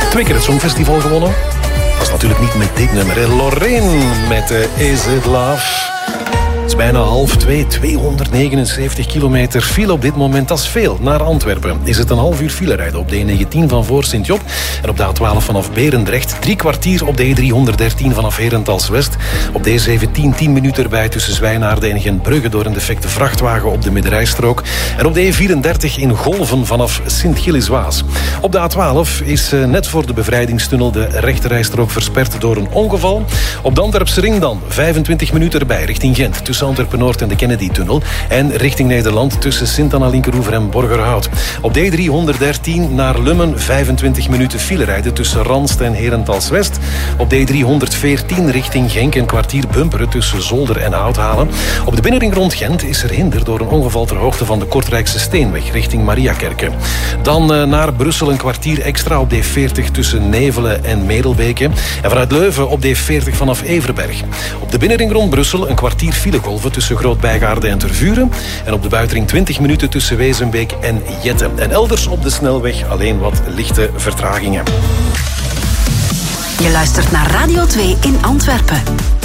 2 keer het Songfestival gewonnen. Dat is natuurlijk niet met dit nummer. Hè. Lorraine met Is It Love. Het is bijna 1:30, 279 kilometer file op dit moment. Dat is veel. Naar Antwerpen is het een half uur file rijden op de E19 van voor Sint-Job. En op de A12 vanaf Berendrecht. 3 kwartier op de E313 vanaf Herentals-West. Op de E17 10 minuten erbij tussen Zwijnaarden en Gentbrugge door een defecte vrachtwagen op de middenrijstrook. En op de E34 in Golven vanaf Sint-Gilles-Waas. Op de A12 is net voor de bevrijdingstunnel de rechterrijstrook versperd door een ongeval. Op de Antwerpse ring dan 25 minuten erbij richting Gent tussen Antwerpen-Noord en de Kennedy-tunnel. En richting Nederland tussen Sint-Anna-Linkeroever en Borgerhout. Op de E313 naar Lummen 25 minuten file rijden tussen Ranst en Herentals-West. Op de E314 richting Genk een kwartier bumperen tussen Zolder en Houthalen. Op de binnenring rond Gent is er hinder door een ongeval ter hoogte van de Kortrijkse Steenweg richting Mariakerke. Dan naar Brussel een kwartier extra op de E40 tussen Nevelen en Medel-Beke. En vanuit Leuven op de E40 vanaf Everberg. Op de binnenring rond Brussel een kwartier filegolven tussen Groot-Bijgaarde en Tervuren. En op de buitenring 20 minuten tussen Wezenbeek en Jette. En elders op de snelweg alleen wat lichte vertragingen. Je luistert naar Radio 2 in Antwerpen.